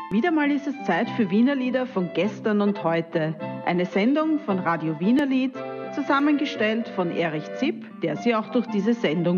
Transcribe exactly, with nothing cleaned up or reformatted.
Wieder mal ist es Zeit für Wienerlieder von gestern und heute. Eine Sendung von Radio Wienerlied, zusammengestellt von Erich Zipp, der Sie auch durch diese Sendung